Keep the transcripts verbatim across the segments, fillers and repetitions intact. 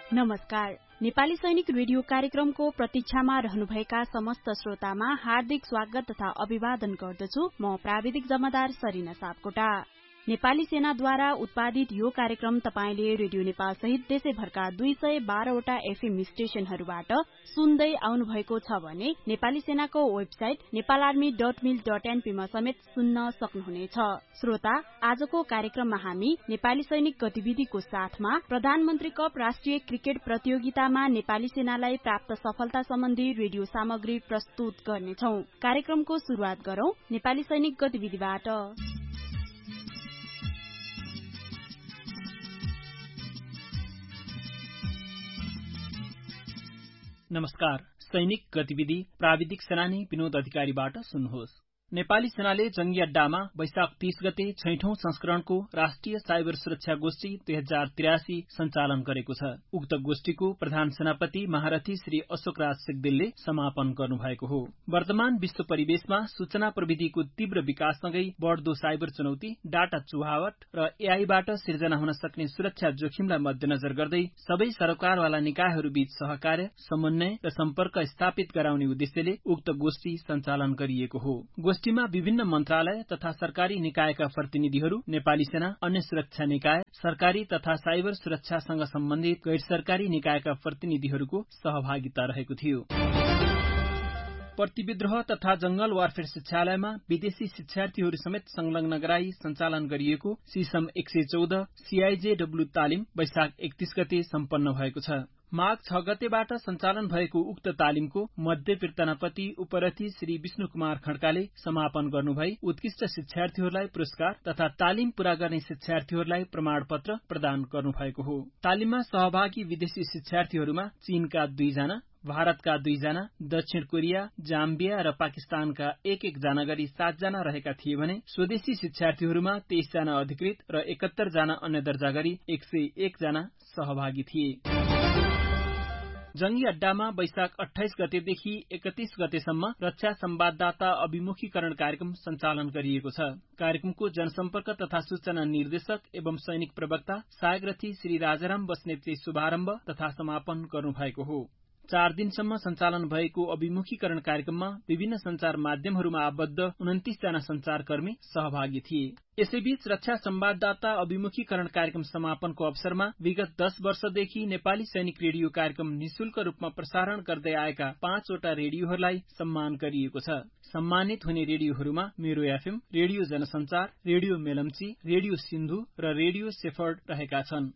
नमस्कार। नेपाली सैनिक रेडियो कार्यक्रमको प्रतीक्षामा रहनुभएका समस्त श्रोतामा हार्दिक स्वागत तथा अभिवादन गर्दछु। म प्राविधिक जमादार सरिना सापकोटा। नेपाली सेनाद्वारा उत्पादित यो कार्यक्रम तपाईले रेडियो नेपाल सहित देशैभरका दुई सय बाह्रवटा एफएम स्टेशनहरूबाट सुन्दै आउनुभएको छ भने नेपाली सेनाको वेबसाइट नेपाल आर्मी डट मिल डट एनपी मा समेत सुन्न सक्नुहुनेछ। श्रोता, आजको कार्यक्रममा हामी नेपाली सैनिक गतिविधिको साथमा प्रधानमन्त्री कप राष्ट्रिय क्रिकेट प्रतियोगितामा नेपाली सेनालाई प्राप्त सफलता सम्बन्धी रेडियो सामग्री प्रस्तुत गर्नेछौं। कार्यक्रमको शुरूआत गरौं नेपाली सैनिक गतिविधिबाट। नमस्कार। सैनिक गतिविधि प्राविधिक सेनानी विनोद अधिकारीबाट सुन्नुहोस्। नेपाली सेनाले जंगी अड्डामा वैशाख तीस गते छैठौं संस्करणको राष्ट्रिय साइबर सुरक्षा गोष्ठी दुई हजार त्रियासी सञ्चालन गरेको छ। उक्त गोष्ठीको प्रधान सेनापति महारथी श्री अशोकराज सिग्देलले समापन गर्नुभएको हो। वर्तमान विश्व परिवेशमा सूचना प्रविधिको तीव्र विकाससँगै बढ़दो साइबर चुनौती, डाटा चुहावट र एआईबाट सिर्जना हुन सक्ने सुरक्षा जोखिमलाई मध्यनजर गर्दै सबै सरकारवाला निकायहरूबीच सहकार्य, समन्वय र सम्पर्क स्थापित गराउने उद्देश्यले उक्त गोष्ठी सञ्चालन गरिएको हो। गोष्ठीमा विभिन्न मन्त्रालय तथा सरकारी निकायका प्रतिनिधिहरू, नेपाली सेना, अन्य सुरक्षा निकाय, सरकारी तथा साइबर सुरक्षासँग सम्बन्धित गैर सरकारी निकायका प्रतिनिधिहरूको सहभागिता रहेको थियो। प्रतिविद्रोह तथा जंगल वारफेयर शिक्षालयमा विदेशी शिक्षार्थीहरू समेत संलग्न गराई सञ्चालन गरिएको सीसम एक सय चौध सीआईजेडब्ल्यू तालिम वैशाख एकतीस गते सम्पन्न भएको छ। माघ छ गतेबाट सञ्चालन भएको उक्त तालिमको मध्य कीर्तनपति उपरथी श्री विष्णु कुमार खड्काले समापन गर्नुभई उत्कृष्ट शिक्षार्थीहरूलाई पुरस्कार तथा तालिम पूरा गर्ने शिक्षार्थीहरूलाई प्रमाणपत्र प्रदान गर्नुभएको हो। तालिममा सहभागी विदेशी शिक्षार्थीहरूमा चीनका दुईजना, भारतका दुईजना, दक्षिण कोरिया, जाम्बिया र पाकिस्तानका एक एक जना गरी सातजना रहेका थिए भने स्वदेशी शिक्षार्थीहरूमा तेइस जना अधिकृत र एकहत्तर जना अन्य दर्जा गरी एक सय एक जना सहभागी थिए। जंगी अड्डामा वैशाख अठाइस गतेदेखि एकतीस गतेसम्म रक्षा संवाददाता अभिमुखीकरण कार्यक्रम सञ्चालन गरिएको छ। कार्यक्रमको जनसम्पर्क तथा सूचना निर्देशक एवं सैनिक प्रवक्ता सहायक रथी श्री राजाराम बस्नेतले शुभारम्भ तथा समापन गर्नुभएको हो। चार दिनसम्म सञ्चालन भएको अभिमुखीकरण कार्यक्रममा विभिन्न संचार माध्यमहरूमा आबद्ध उन्तिस जना संचारकर्मी सहभागी थिए। यसैबीच रक्षा संवाददाता अभिमुखीकरण कार्यक्रम समापनको अवसरमा विगत दस वर्षदेखि नेपाली सैनिक रेडियो कार्यक्रम निशुल्क रूपमा प्रसारण गर्दै आएका पाँचवटा रेडियोहरूलाई सम्मान गरिएको छ। सम्मानित हुने रेडियोहरूमा मेरो FM, radio जनसञ्चार, radio Melamchi, radio Sindhu र रेडियो सेफर्ड रहेका छन्।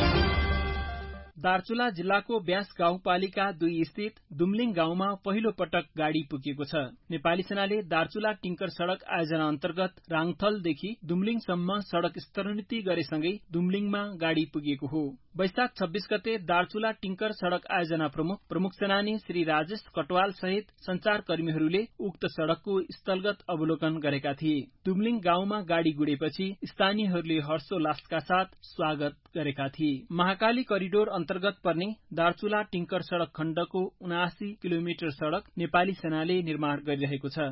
दार्चुला जिल्लाको ब्यास गाउँपालिका दुई स्थित दुम्लिङ गाउँमा पहिलो पटक गाड़ी पुगेको छ। नेपाली सेनाले दार्चुला टिंकर सड़क आयोजना अन्तर्गत राङथलदेखि दुम्लिङसम्म सड़क स्तरोन्नति गरेसँगै दुम्लिङमा गाड़ी पुगेको हो। वैशाख छब्बीस गते दार्चुला टिंकर सड़क आयोजना प्रमुख प्रमुख सेनानी श्री राजेश कटवाल सहित संचारकर्मीहरूले उक्त सड़कको स्थलगत अवलोकन गरेका थिए। दुम्लिङ गाउँमा गाड़ी गुडेपछि स्थानीयहरूले हर्षोल्लासका साथ स्वागत गरेका थिए। महाकाली करिडोर अन्तर्गत पर्ने दार्चुला टिंकर सड़क खण्डको उनासी किलोमिटर सड़क नेपाली सेनाले निर्माण गरिरहेको छ।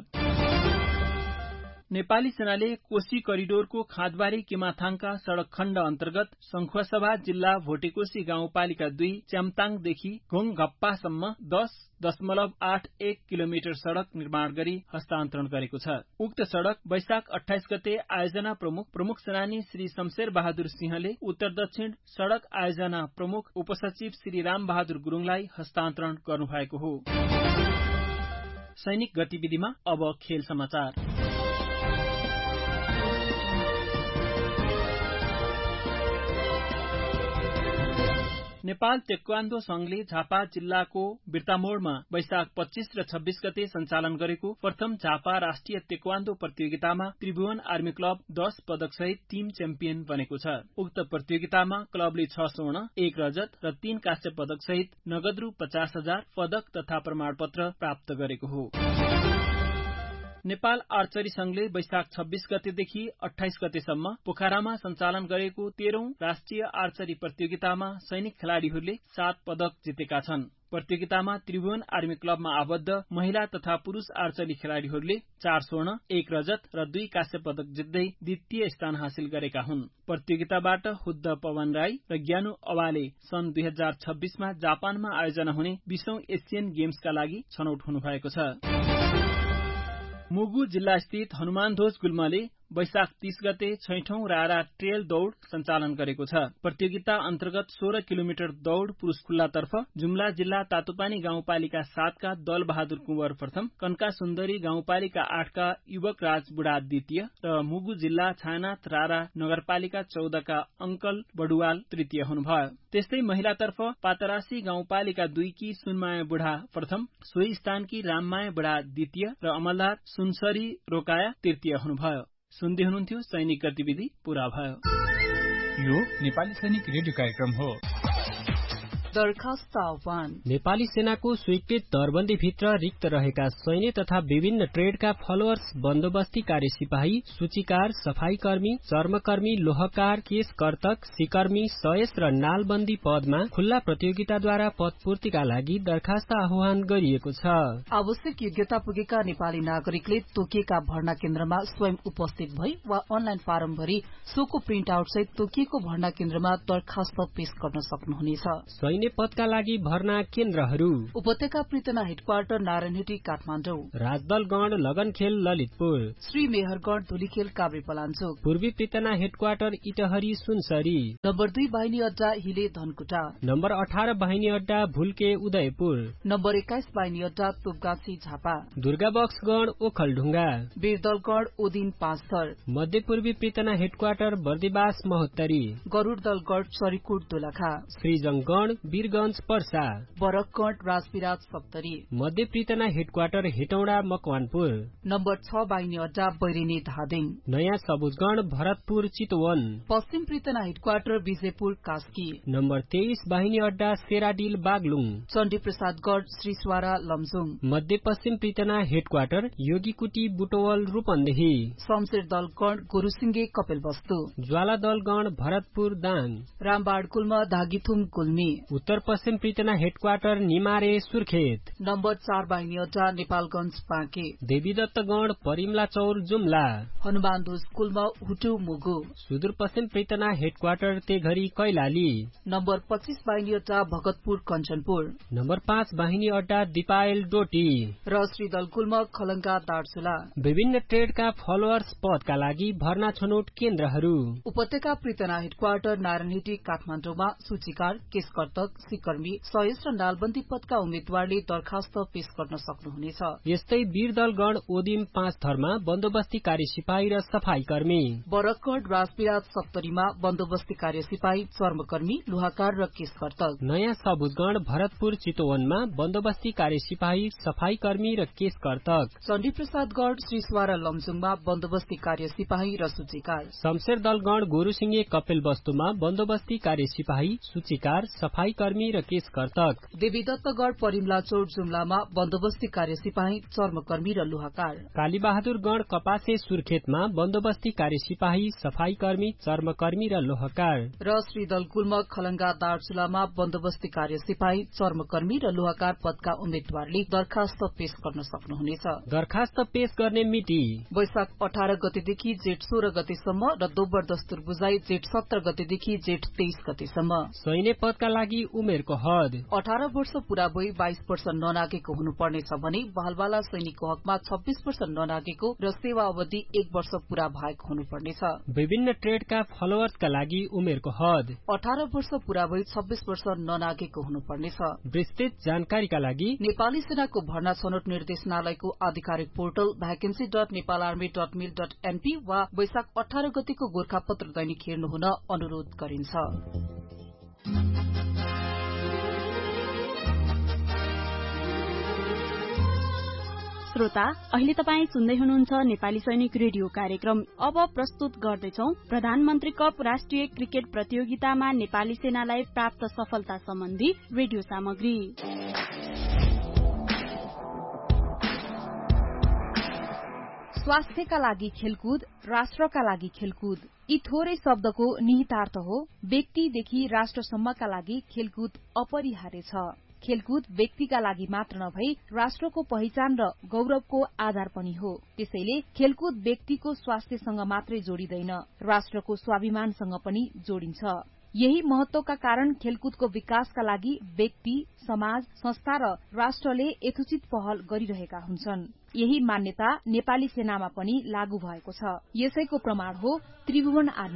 नेपाली सेनाले कोशी करिडोरको खाँदबारी किमाथाङका सड़क खण्ड अन्तर्गत संखुवासभा जिल्ला भोटेकोशी गाउँपालिका दुई च्याम्ताङदेखि घोङघप्पासम्म दस दशमलव आठ एक किलोमिटर सड़क निर्माण गरी हस्तान्तरण गरेको छ। उक्त सड़क वैशाख अठाइस गते आयोजना प्रमुख प्रमुख सेनानी श्री शमशेर बहादुर सिंहले उत्तर दक्षिण सड़क आयोजना प्रमुख उपसचिव श्री राम बहादुर गुरूङलाई हस्तान्तरण गर्नुभएको हो। सैनिक गतिविधिमा अब खेल समाचार। नेपाल तेक्वान्दो संघले झापा जिल्लाको बिर्तामोड़मा वैशाख पच्चीस र छब्बीस गते सञ्चालन गरेको प्रथम झापा राष्ट्रिय तेक्वान्दो प्रतियोगितामा त्रिभुवन आर्मी क्लब दस पदक सहित टीम च्याम्पियन बनेको छ। उक्त प्रतियोगितामा क्लबले छ स्वर्ण, एक रजत र तीन काँस्य पदक सहित नगद रु पचास हजार पदक तथा प्रमाणपत्र प्राप्त गरेको हो। नेपाल आर्चरी संघले वैशाख छब्बीस गतेदेखि अठाइस गतेसम्म पोखरामा सञ्चालन गरेको तेह्रौं राष्ट्रिय आर्चरी प्रतियोगितामा सैनिक खेलाड़ीहरूले सात पदक जितेका छन्। प्रतियोगितामा त्रिभुवन आर्मी क्लबमा आबद्ध महिला तथा पुरुष आर्चरी खेलाड़ीहरूले चार स्वर्ण एक रजत र दुई काँस्य पदक जित्दै द्वितीय स्थान हासिल गरेका हुन्। प्रतियोगिताबाट हुद्द पवन राई र ज्ञानु अवाले सन् दुई हजार छब्बीसमा जापानमा आयोजना हुने बीसौं एसियन गेम्सका लागि छनौट हुनुभएको छ। मुगु जिल्ला स्थित हनुमान ध्वज गुल्मले वैशाख तीस गते छैठौं रारा ट्रेल दौड़ सञ्चालन गरेको छ। प्रतियोगिता अन्तर्गत सोह्र किलोमिटर दौड़ पुरूष खुल्लातर्फ जुम्ला जिल्ला तातोपानी गाउँपालिका सातका दल बहादुर कुंवर प्रथम, कन्का सुन्दरी गाउँपालिका आठका युवक राज बुढा द्वितीय र मुगु जिल्ला छायानाथ रारा नगरपालिका चौधका अंकल बडुवाल तृतीय हुनुभयो। त्यस्तै महिलातर्फ पातरासी गाउँपालिका दुईकी सुनमाया बुढा प्रथम, सोही स्थानकी राममाया बुढा द्वितीय र अमलदार सुनसरी रोकाया तृतीय हुनुभयो। सुन्दै हुनुहुन्थ्यो सैनिक गतिविधि पूरा भयो। यो नेपाली सैनिक रेडियो कार्यक्रम हो। दरखास्त आह्वान। नेपाली सेनाको स्वीकृत दरबन्दी भित्र रिक्त रहेका सैन्य तथा विभिन्न ट्रेडका फलोअर्स, बन्दोबस्ती कार्य सिपाही, सूचीकार, सफाई कर्मी, चर्मकर्मी, लोहकार, केस कर्तक, सिकर्मी, सयस र नालबन्दी पदमा खुल्ला प्रतियोगिताद्वारा पदपूर्तिका लागि दरखास्त आह्वान गरिएको छ। आवश्यक योग्यता पुगेका नेपाली नागरिकले तोकिएका भर्ना केन्द्रमा स्वयं उपस्थित भई वा अनलाइन फारम भरी सोको प्रिन्ट आउट सहित तोकिएको भर्ना केन्द्रमा दरखास्त पेश गर्न सक्नुहुनेछ। सैन्य पदका लागि भर्ना केन्द्रहरू: उपत्यका पृतना हेडक्वार्टर नारायणहिटी काठमाडौँ, राजदलगढ लगनखेल ललितपुर, श्री मेहरगढ धुलीखेल काभ्रेपलाञ्चोक, पूर्वी पृतना हेडक्वार्टर इटहरी सुनसरी, नम्बर दुई बाहिनी अड्डा हिले धनकुटा, नम्बर अठार बाहिनी अड्डा भुल्के उदयपुर, नम्बर एक्काइस बाहिनी अड्डा तोपगाछी झापा, दुर्गाबक्सगढ ओखलढुङ्गा, वीरदलगढ ओदिन पाँचथर, मध्यपूर्वी पृतना हेडक्वार्टर बर्दिवास महोत्तरी, गरूडदलगढ सरीकोट दोलखा, श्रीजंगगढ वीरगंज पर्सा, बरकगढ राजविराज सप्तरी, मध्य पृतना हेडक्वार्टर हेटौडा मकवानपुर, नम्बर छ बाहिनी अड्डा बैरेनी धादिङ, नयाँ सबुजगढ भरतपुर चितवन, पश्चिम पृतना हेडक्वार्टर विजयपुर कास्की, नम्बर तेइस बाहिनी अड्डा सेराडिल बागलुङ, चण्डी प्रसादगढ श्रीस्वारा लमजुङ, मध्य पश्चिम पृतना हेडक्वार्टर योगीकुटी बुटवल रूपन्देही, शमशेर दलगढ गुरुसिंगे कपिलवस्तु, ज्वाला दलगढ भरतपुर दाङ, रामबाड गुल्म धागीथुम गुल्मी, उत्तर पश्चिम पृतना हेडक्वार्टर निमारे सुर्खेत, नम्बर चार बाहिनी अड्डा नेपालगंज पाके, देवीदत्तगढ परिमला चौर जुम्ला, हनुमान ध्वज गुल्म हुटु मुगु, सुदूरपश्चिम पृतना हेडक्वार्टर तेघरी कैलाली, नम्बर पच्चीस बाहिनी अड्डा भगतपुर कञ्चनपुर, नम्बर पाँच बाहिनी अड्डा दिपायल डोटी र श्रीदल गुल्म खलंगा दार्चुला। विभिन्न ट्रेडका फलोअर्स पदका लागि भर्ना छनौट केन्द्रहरू: उपत्यका पृतना हेडक्वार्टर नारायणहिटी काठमाडौँमा सूचीकार, केस कर्तक, सिकर्मी, सयस र नालबन्दी पदका उम्मेद्वारले दरखास्त पेश गर्न सक्नुहुनेछ। यस्तै वीरदलगढ ओदिम पाँच थरमा बन्दोबस्ती कार्य सिपाही र सफाई कर्मी, बरकगढ राजविराज सप्तरीमा बन्दोबस्ती कार्य सिपाही, चर्मकर्मी, लोहाकार र केस कर्तक, नयाँ सबुजगढ भरतपुर चितवनमा बन्दोबस्ती कार्य सिपाही, सफाई कर्मी र केस कर्तक, चण्डी प्रसादगढ श्रीस्वारा लमजुङमा बन्दोबस्ती कार्य सिपाही र सूचीकार, शमशेर दलगढ गोरुसिंगे कपिलवस्तुमा बन्दोबस्ती कार्य सिपाही, सूचीकार, सफाई कर्मी र केस कर्तक, देवीदत्तगढ परिमला चौर जुम्लामा बन्दोबस्ती कार्य सिपाही, चर्मकर्मी र लोहाकार, कालीबहादुरगढ कपासे सुर्खेतमा बन्दोबस्ती कार्य सिपाही, सफाई कर्मी, चर्मकर्मी र लोहाकार, र श्रीदल गुल्म खलंगा दार्चुलामा बन्दोबस्ती कार्य सिपाही, चर्मकर्मी र लोहाकार पदका उम्मेद्वारले दरखास्त पेश गर्न सक्नुहुनेछ। दरखास्त पेश गर्ने मिति वैशाख अठार गतेदेखि जेठ सोह्र गतेसम्म र दोब्बर दस्तुर बुझाई जेठ सत्र गतेदेखि जेठ तेइस गतेसम्म। सैन्य पदका लागि उमेरको हद अठार वर्ष पूरा भई बाइस वर्ष ननागेको हुनुपर्नेछ भने बहलवाला सैनिकको हकमा छब्बीस वर्ष ननागेको र सेवा अवधि एक वर्ष पूरा भएको हुनुपर्नेछ। विभिन्न ट्रेडका फलोअर्सका लागि उमेरको हद अठार वर्ष पूरा भई छब्बीस वर्ष ननागेको हुनुपर्नेछ। विस्तृत जानकारीका लागि नेपाली सेनाको भर्ना छनौट निर्देशनालयको आधिकारिक portal vacancy dot Nepal army dot मिल डट एनपी वा वैशाख अठार गतेको गोर्खापत्र दैनिक हेर्नु हुन अनुरोध गरिन्छ। श्रोता, अहिले तपाई सुन्दै हुनुहुन्छ नेपाली सैनिक रेडियो कार्यक्रम। अब प्रस्तुत गर्दैछौ प्रधानमन्त्री कप राष्ट्रिय क्रिकेट प्रतियोगितामा नेपाली सेनालाई प्राप्त सफलता सम्बन्धी रेडियो सामग्री। स्वास्थ्यका लागि खेलकुद, राष्ट्रका लागि खेलकुद, यी थोरै शब्दको निहितार्थ हो व्यक्तिदेखि राष्ट्रसम्मका लागि खेलकुद अपरिहार्य छ। खेलकुद व्यक्तिका लागि मात्र नभई राष्ट्रको पहिचान र गौरवको आधार पनि हो। त्यसैले खेलकुद व्यक्तिको स्वास्थ्यसँग मात्रै जोडिँदैन, राष्ट्रको स्वाभिमानसँग पनि जोडिन्छ। यही महत्वका कारण खेलकुदको विकासका लागि व्यक्ति, समाज, संस्था र राष्ट्रले यथोचित पहल गरिरहेका हुन्छन्। यही मान्यता नेपाली सेनामा पनि लागू भएको छ। यसैको प्रमाण हो त्रिभुवन आर्मी